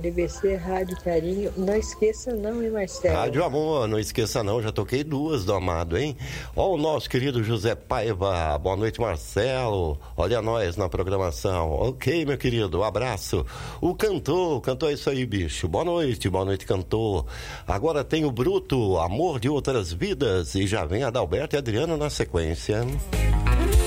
RBC, Rádio Carinho. Não esqueça não, hein, Marcelo? Rádio Amor, não esqueça não, já toquei 2 do Amado, hein? Ó, o nosso querido José Paiva, boa noite, Marcelo. Olha nós na programação. Ok, meu querido, um abraço. O cantor é isso aí, bicho. Boa noite, cantor. Agora tem o Bruto, Amor de Outras Vidas, e já vem Adalberto e Adriano na sequência.